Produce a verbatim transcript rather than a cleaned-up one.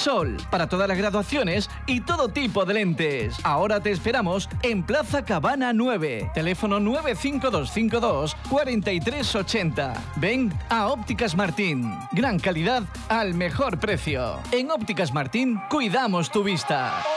sol, para todas las graduaciones y todo tipo de lentes. Ahora te esperamos en Plaza Cabana nueve. Teléfono nueve cinco dos cinco dos cuatro tres ocho cero. Ven a Ópticas Martín. Gran calidad al mejor precio. En Ópticas Martín cuidamos tu vista.